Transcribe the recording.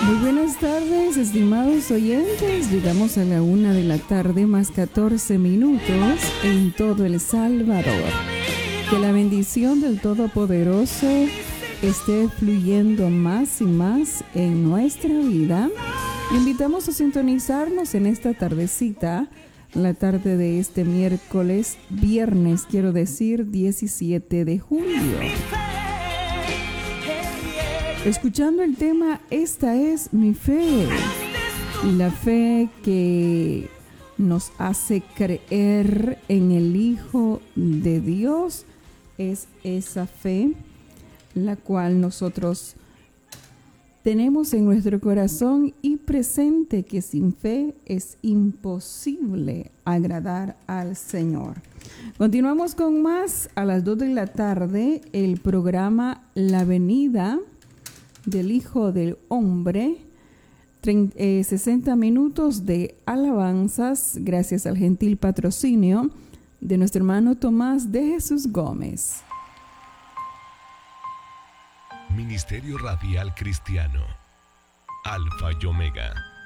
Muy buenas tardes, estimados oyentes. Llegamos a la 1 de la tarde más 14 minutos en todo El Salvador. Que la bendición del Todopoderoso esté fluyendo más y más en nuestra vida. Invitamos a sintonizarnos en esta tardecita, la tarde de este viernes, 17 de julio. Escuchando el tema, esta es mi fe. La fe que nos hace creer en el Hijo de Dios es esa fe la cual nosotros tenemos en nuestro corazón y presente, que sin fe es imposible agradar al Señor. Continuamos con más a las 2 de la tarde, el programa La Venida del Hijo del Hombre, 60 minutos de alabanzas, gracias al gentil patrocinio de nuestro hermano Tomás de Jesús Gómez. Ministerio Radial Cristiano, Alfa y Omega.